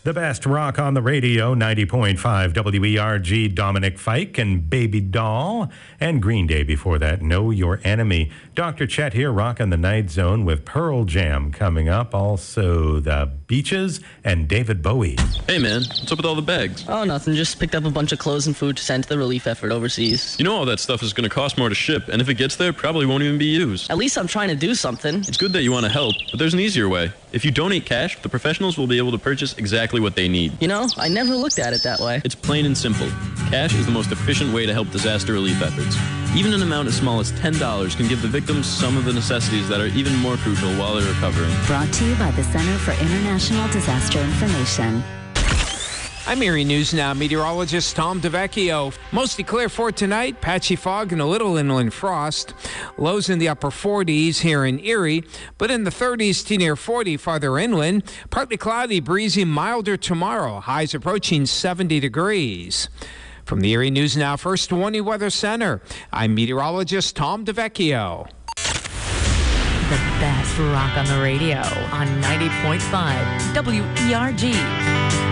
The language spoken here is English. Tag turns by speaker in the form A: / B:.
A: The best rock on the radio, 90.5 WERG, Dominic Fike and Baby Doll. And Green Day before that, Know Your Enemy. Dr. Chet here, rocking the Night Zone with Pearl Jam coming up. Also, the Beaches and David Bowie.
B: Hey man, what's up with all the bags?
C: Oh, nothing. Just picked up a bunch of clothes and food to send to the relief effort overseas.
B: You know all that stuff is going to cost more to ship, and if it gets there, probably won't even be used.
C: At least I'm trying to do something.
B: It's good that you want to help, but there's an easier way. If you donate cash, the professionals will be able to purchase exactly what they need.
C: You know, I never looked at it that way.
B: It's plain and simple. Cash is the most efficient way to help disaster relief efforts. Even an amount as small as $10 can give the victims some of the necessities that are even more crucial while they're recovering.
D: Brought to you by the Center for International Disaster Information.
E: I'm Erie News Now meteorologist Tom DeVecchio. Mostly clear for tonight, patchy fog and a little inland frost. Lows in the upper 40s here in Erie, but in the 30s to near 40 farther inland. Partly cloudy, breezy, milder tomorrow. Highs approaching 70 degrees. From the Erie News Now First Warning Weather Center, I'm meteorologist Tom DeVecchio.
F: The best rock on the radio on 90.5 WERG.